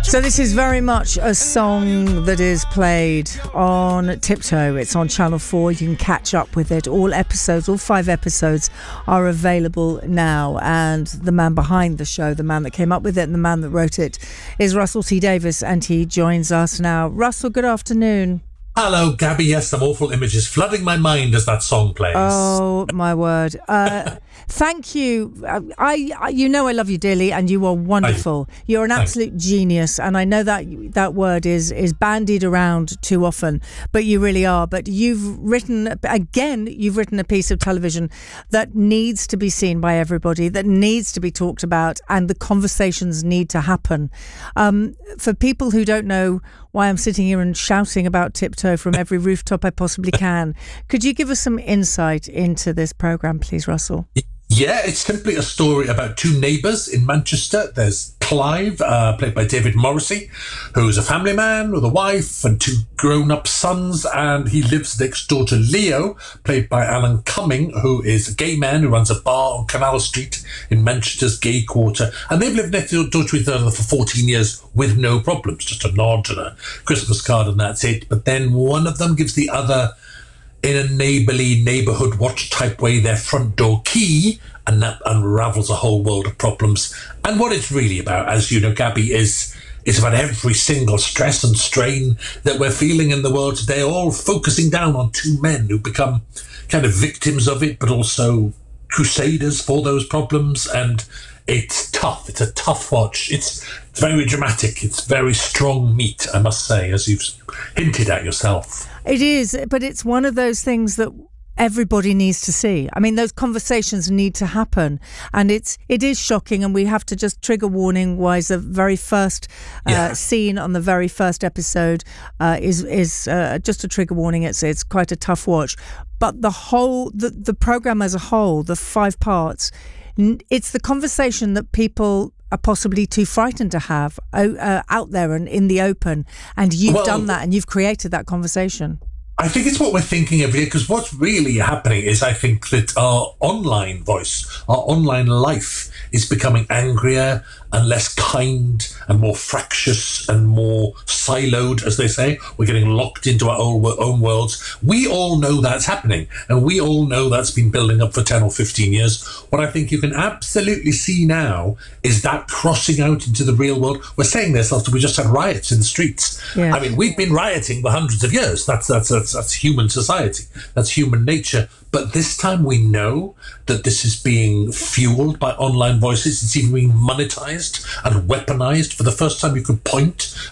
So this is very much a song that is played on Tiptoe. It's on Channel 4. You can catch up with it. All 5 episodes are available now. And the man behind the show, the man that came up with it and the man that wrote it is Russell T Davies, and he joins us now. Russell, good afternoon. Hello, Gabby. Yes, some awful images flooding my mind as that song plays. Oh, my word. Thank you. You know I love you dearly, and you are wonderful. You're an absolute genius, and I know that word is bandied around too often, but you really are. But you've written a piece of television that needs to be seen by everybody, that needs to be talked about, and the conversations need to happen. For people who don't know why I'm sitting here and shouting about Tiptoe from every rooftop I possibly can, could you give us some insight into this programme, please, Russell? Yeah, it's simply a story about two neighbours in Manchester. There's Clive, played by David Morrissey, who's a family man with a wife and two grown-up sons, and he lives next door to Leo, played by Alan Cumming, who is a gay man who runs a bar on Canal Street in Manchester's gay quarter. And they've lived next door to each other for 14 years with no problems, just a nod and a Christmas card and that's it. But then one of them gives the other, in a neighbourly neighbourhood watch type way, their front door key, and that unravels a whole world of problems. And what it's really about, as you know, Gabby, is about every single stress and strain that we're feeling in the world today, all focusing down on two men who become kind of victims of it, but also crusaders for those problems. And it's tough. It's a tough watch. It's very dramatic. It's very strong meat, I must say, as you've hinted at yourself. It is, but it's one of those things that everybody needs to see. I mean, those conversations need to happen, and it is shocking. And we have to just trigger warning wise. The very first scene on the very first episode is just a trigger warning. It's quite a tough watch, but the program as a whole, the 5 parts, it's the conversation that people are possibly too frightened to have out there and in the open. And you've done that, and you've created that conversation. I think it's what we're thinking every day, because what's really happening is I think that our online voice, our online life is becoming angrier and less kind and more fractious and more siloed, as they say. We're getting locked into our own worlds. We all know that's happening, and we all know that's been building up for 10 or 15 years. What I think you can absolutely see now is that crossing out into the real world. We're saying this after we just had riots in the streets. Yeah. I mean, we've been rioting for hundreds of years. That's human society. That's human nature. But this time we know that this is being fueled by online voices. It's even being monetized and weaponized. For the first time, you could point